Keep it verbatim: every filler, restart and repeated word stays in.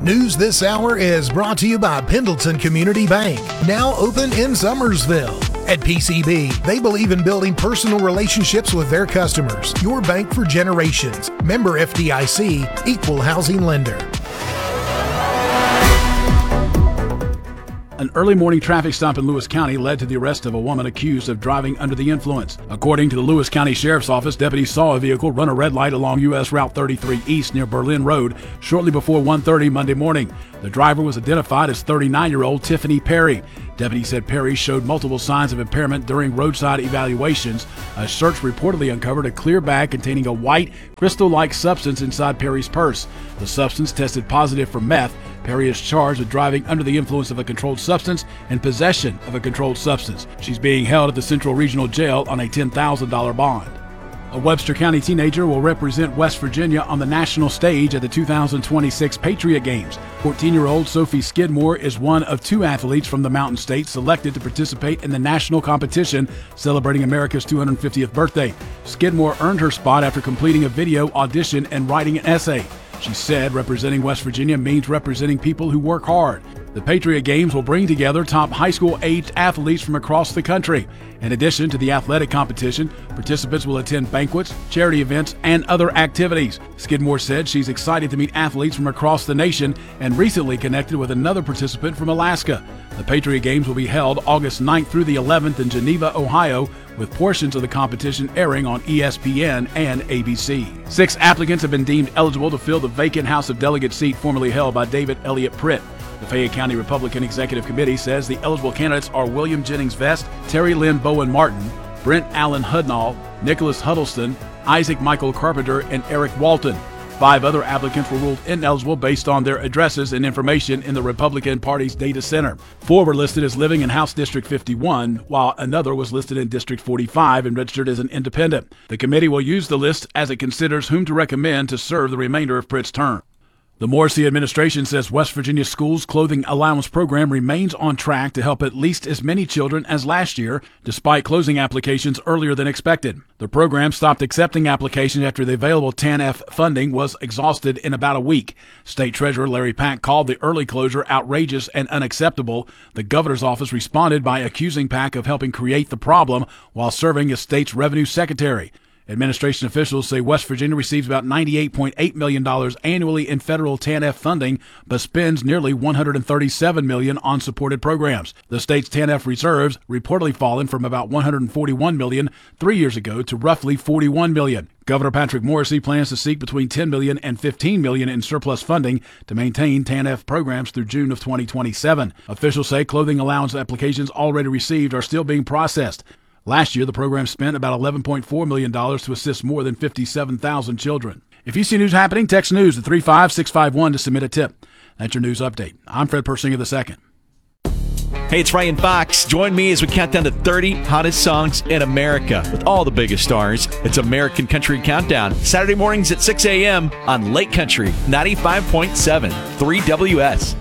News this hour is brought to you by Pendleton Community Bank, now open in Summersville. At P C B, they believe in building personal relationships with their customers. Your bank for generations. Member F D I C, Equal Housing Lender. An early morning traffic stop in Lewis County led to the arrest of a woman accused of driving under the influence. According to the Lewis County Sheriff's Office, deputies saw a vehicle run a red light along U S Route thirty-three East near Berlin Road shortly before one thirty Monday morning. The driver was identified as thirty-nine-year-old Tiffany Perry. Deputies said Perry showed multiple signs of impairment during roadside evaluations. A search reportedly uncovered a clear bag containing a white, crystal-like substance inside Perry's purse. The substance tested positive for meth. Perry is charged with driving under the influence of a controlled substance and possession of a controlled substance. She's being held at the Central Regional Jail on a ten thousand dollars bond. A Webster County teenager will represent West Virginia on the national stage at the two thousand twenty-six Patriot Games. fourteen-year-old Sophie Skidmore is one of two athletes from the Mountain State selected to participate in the national competition celebrating America's two hundred fiftieth birthday. Skidmore earned her spot after completing a video audition and writing an essay. She said representing West Virginia means representing people who work hard. The Patriot Games will bring together top high school-aged athletes from across the country. In addition to the athletic competition, participants will attend banquets, charity events, and other activities. Skidmore said she's excited to meet athletes from across the nation and recently connected with another participant from Alaska. The Patriot Games will be held August ninth through the eleventh in Geneva, Ohio, with portions of the competition airing on E S P N and A B C. Six applicants have been deemed eligible to fill the vacant House of Delegates seat formerly held by David Elliott Pritt. The Fayette County Republican Executive Committee says the eligible candidates are William Jennings Vest, Terry Lynn Bowen Martin, Brent Allen Hudnall, Nicholas Huddleston, Isaac Michael Carpenter, and Eric Walton. Five other applicants were ruled ineligible based on their addresses and information in the Republican Party's data center. Four were listed as living in House District fifty-one, while another was listed in District forty-five and registered as an independent. The committee will use the list as it considers whom to recommend to serve the remainder of Pritt's term. The Morrissey administration says West Virginia Schools' clothing allowance program remains on track to help at least as many children as last year, despite closing applications earlier than expected. The program stopped accepting applications after the available T A N F funding was exhausted in about a week. State Treasurer Larry Pack called the early closure outrageous and unacceptable. The governor's office responded by accusing Pack of helping create the problem while serving as state's revenue secretary. Administration officials say West Virginia receives about ninety-eight point eight million dollars annually in federal T A N F funding, but spends nearly one hundred thirty-seven million dollars on supported programs. The state's T A N F reserves reportedly fallen from about one hundred forty-one million dollars three years ago to roughly forty-one million dollars. Governor Patrick Morrissey plans to seek between ten million dollars and fifteen million dollars in surplus funding to maintain T A N F programs through June of twenty twenty-seven. Officials say clothing allowance applications already received are still being processed. Last year, the program spent about eleven point four million dollars to assist more than fifty-seven thousand children. If you see news happening, text news to three five six five one to submit a tip. That's your news update. I'm Fred Persinger the second. Hey, it's Ryan Fox. Join me as we count down to thirty hottest songs in America with all the biggest stars. It's American Country Countdown, Saturday mornings at six a.m. on Lake Country ninety-five point seven, three W S.